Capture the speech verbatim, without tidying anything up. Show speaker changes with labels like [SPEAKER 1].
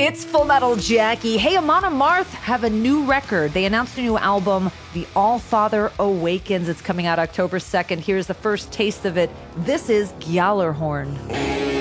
[SPEAKER 1] It's Full Metal Jackie. Hey, Amon Amarth have a new record. They announced a new album, The All-Father Awakens. It's coming out October second. Here's the first taste of it. This is Gjallarhorn.